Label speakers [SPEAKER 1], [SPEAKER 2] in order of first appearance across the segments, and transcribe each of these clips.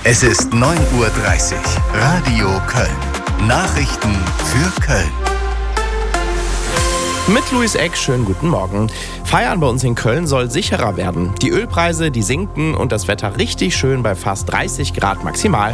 [SPEAKER 1] Es ist 9:30 Uhr. Radio Köln. Nachrichten für Köln.
[SPEAKER 2] Mit Louis Eck, schönen guten Morgen. Feiern bei uns in Köln soll sicherer werden. Die Ölpreise, die sinken und das Wetter richtig schön bei fast 30 Grad maximal.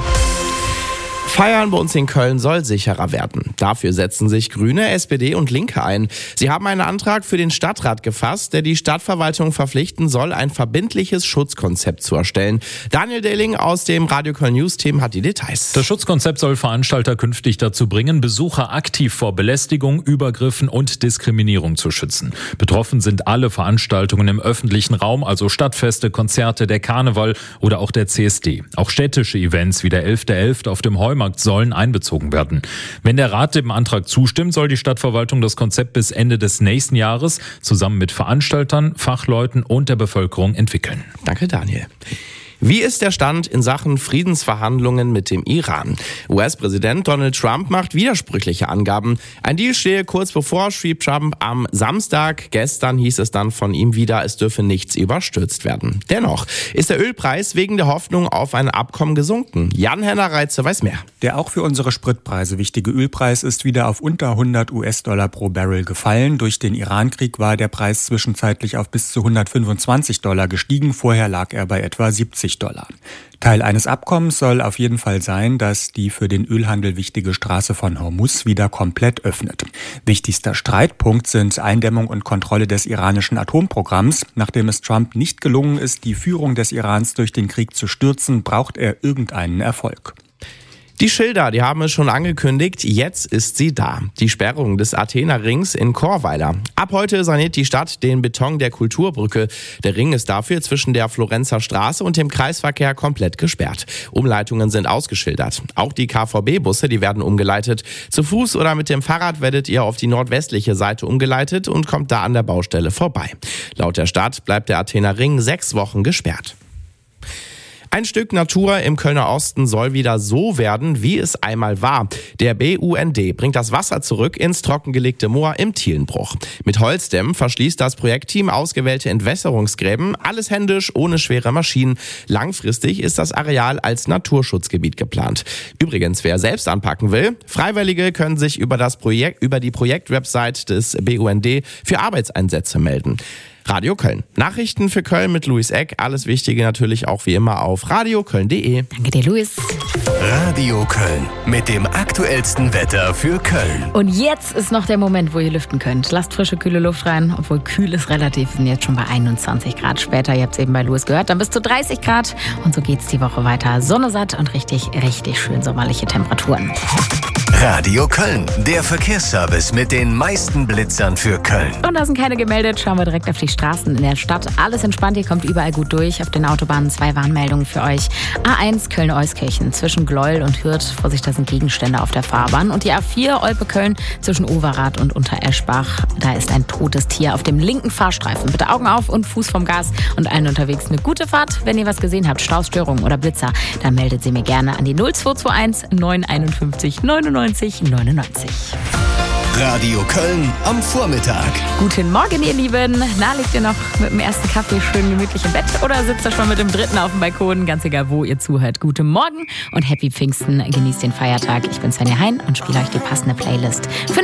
[SPEAKER 2] Feiern bei uns in Köln soll sicherer werden. Dafür setzen sich Grüne, SPD und Linke ein. Sie haben einen Antrag für den Stadtrat gefasst, der die Stadtverwaltung verpflichten soll, ein verbindliches Schutzkonzept zu erstellen. Daniel Dehling aus dem Radio Köln News Team hat die Details.
[SPEAKER 3] Das Schutzkonzept soll Veranstalter künftig dazu bringen, Besucher aktiv vor Belästigung, Übergriffen und Diskriminierung zu schützen. Betroffen sind alle Veranstaltungen im öffentlichen Raum, also Stadtfeste, Konzerte, der Karneval oder auch der CSD. Auch städtische Events wie der 11.11. auf dem Heumarkt sollen einbezogen werden. Wenn der Rat dem Antrag zustimmt, soll die Stadtverwaltung das Konzept bis Ende des nächsten Jahres zusammen mit Veranstaltern, Fachleuten und der Bevölkerung entwickeln.
[SPEAKER 2] Danke, Daniel. Wie ist der Stand in Sachen Friedensverhandlungen mit dem Iran? US-Präsident Donald Trump macht widersprüchliche Angaben. Ein Deal stehe kurz bevor, schrieb Trump am Samstag. Gestern hieß es dann von ihm wieder, es dürfe nichts überstürzt werden. Dennoch ist der Ölpreis wegen der Hoffnung auf ein Abkommen gesunken. Jan-Henner Reitze weiß mehr.
[SPEAKER 4] Der auch für unsere Spritpreise wichtige Ölpreis ist wieder auf unter 100 US-Dollar pro Barrel gefallen. Durch den Iran-Krieg war der Preis zwischenzeitlich auf bis zu 125 Dollar gestiegen. Vorher lag er bei etwa 70 $. Teil eines Abkommens soll auf jeden Fall sein, dass die für den Ölhandel wichtige Straße von Hormuz wieder komplett öffnet. Wichtigster Streitpunkt sind Eindämmung und Kontrolle des iranischen Atomprogramms. Nachdem es Trump nicht gelungen ist, die Führung des Irans durch den Krieg zu stürzen, braucht er irgendeinen Erfolg.
[SPEAKER 2] Die Schilder, die haben es schon angekündigt, jetzt ist sie da. Die Sperrung des Athener Rings in Chorweiler. Ab heute saniert die Stadt den Beton der Kulturbrücke. Der Ring ist dafür zwischen der Florenzer Straße und dem Kreisverkehr komplett gesperrt. Umleitungen sind ausgeschildert. Auch die KVB-Busse, die werden umgeleitet. Zu Fuß oder mit dem Fahrrad werdet ihr auf die nordwestliche Seite umgeleitet und kommt da an der Baustelle vorbei. Laut der Stadt bleibt der Athener Ring 6 Wochen gesperrt. Ein Stück Natur im Kölner Osten soll wieder so werden, wie es einmal war. Der BUND bringt das Wasser zurück ins trockengelegte Moor im Thielenbruch. Mit Holzdämmen verschließt das Projektteam ausgewählte Entwässerungsgräben, alles händisch, ohne schwere Maschinen. Langfristig ist das Areal als Naturschutzgebiet geplant. Übrigens, wer selbst anpacken will, Freiwillige können sich über die Projektwebsite des BUND für Arbeitseinsätze melden. Radio Köln. Nachrichten für Köln mit Louis Eck. Alles Wichtige natürlich auch wie immer auf radioköln.de.
[SPEAKER 5] Danke dir, Louis.
[SPEAKER 1] Radio Köln mit dem aktuellsten Wetter für Köln.
[SPEAKER 5] Und jetzt ist noch der Moment, wo ihr lüften könnt. Lasst frische, kühle Luft rein, obwohl kühl ist relativ. Wir sind jetzt schon bei 21 Grad. Später, ihr habt es eben bei Louis gehört, dann bis zu 30 Grad. Und so geht's die Woche weiter. Sonne satt und richtig, richtig schön sommerliche Temperaturen.
[SPEAKER 1] Radio Köln, der Verkehrsservice mit den meisten Blitzern für Köln.
[SPEAKER 5] Und da sind keine gemeldet. Schauen wir direkt auf die Straßen in der Stadt. Alles entspannt, ihr kommt überall gut durch. Auf den Autobahnen 2 Warnmeldungen für euch. A1 Köln-Euskirchen zwischen Gleuel und Hürth. Vorsicht, da sind Gegenstände auf der Fahrbahn. Und die A4 Olpe-Köln zwischen Overath und Untereschbach. Da ist ein totes Tier auf dem linken Fahrstreifen. Bitte Augen auf und Fuß vom Gas. Und allen unterwegs eine gute Fahrt. Wenn ihr was gesehen habt, Staustörungen oder Blitzer, dann meldet sie mir gerne an die 0221 951 99 99.
[SPEAKER 1] Radio Köln am Vormittag.
[SPEAKER 5] Guten Morgen, ihr Lieben. Na, liegt ihr noch mit dem ersten Kaffee schön gemütlich im Bett oder sitzt ihr schon mit dem dritten auf dem Balkon? Ganz egal, wo ihr zuhört. Guten Morgen und Happy Pfingsten. Genießt den Feiertag. Ich bin Svenja Hein und spiele euch die passende Playlist für